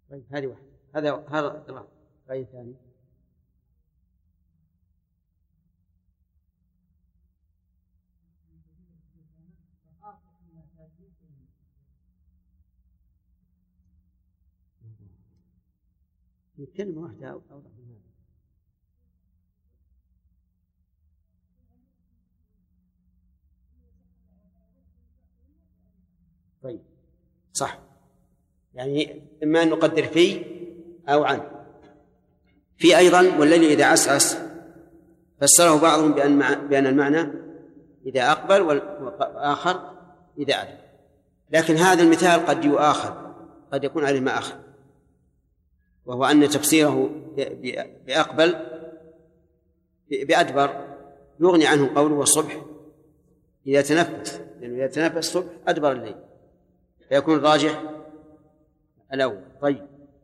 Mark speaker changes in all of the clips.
Speaker 1: طيب هذه واحدة. هذا رأي ثاني. كلمة واحدة أوضح من هذا. طيب صح، يعني إما أن نقدر في أو عن. في أيضا والليل إذا عسعس فسره بعضهم بأن المعنى إذا أقبل والآخر إذا أدبر، لكن هذا المثال قد يؤاخذ، قد يكون عليه ما أخذ، وهو أن تفسيره بأدبر يغني عنه قوله والصبح إذا تنفس، لأنه إذا تنفس الصبح أدبر الليل، فيكون الراجح الأول. طيب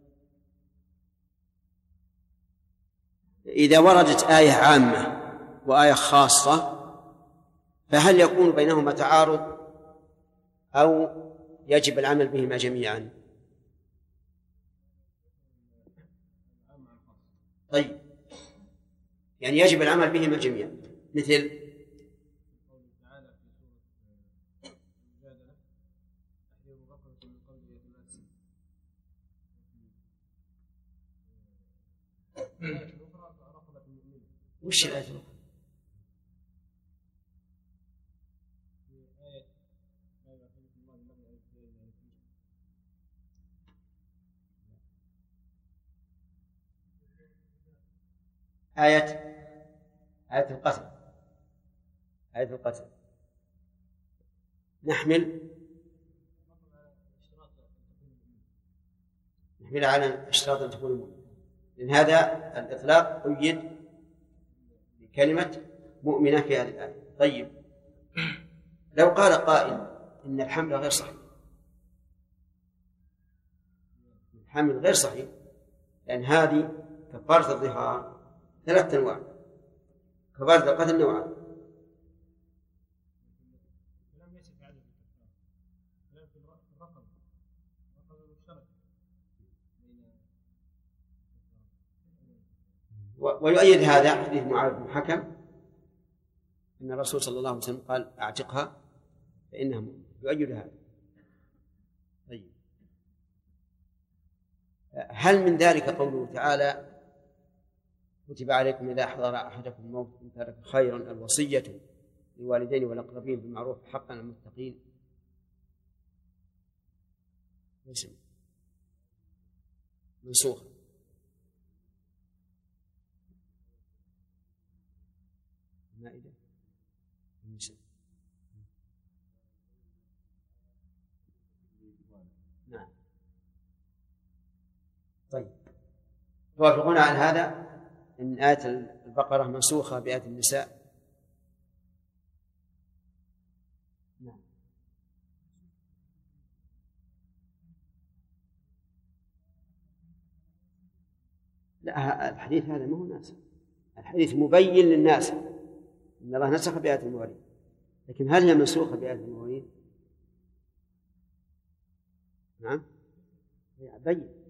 Speaker 1: إذا وردت آية عامة وآية خاصة فهل يكون بينهما تعارض أو يجب العمل بهما جميعا؟ طيب يعني يجب العمل بهما جميعا، مثل وش الآية؟ آية القتل. آية القتل نحمل على اشتراط أن تكون مؤمنة، لأن هذا الإطلاق قيد بكلمة مؤمنة في هذه الآية. طيب لو قال قائل إن الحمل غير صحيح، الحمل غير صحيح، لأن هذه كفارة الظهار 3 أنواع، كفارة القتل نوعان. ويؤيد هذا حديث معاذ بن حكم أن الرسول صلى الله عليه وسلم قال أعتقها فإنها مؤمنة، يؤيد هذا. طيب هل من ذلك قوله تعالى كتب عليكم إذا حضر أحدكم الموت إن ترك خيرا الوصية للوالدين والأقربين بالمعروف حقا على المتقين؟ منسوخ. المائدة نعم. طيب توافقون على هذا إن آية البقرة منسوخة بآية النساء؟ نعم. لا الحديث هذا ما هو ناسخ، الحديث مبين للناس إن الله نسخ بآية المواليد، لكن هل هي منسوخة بآية المواليد؟ نعم بين.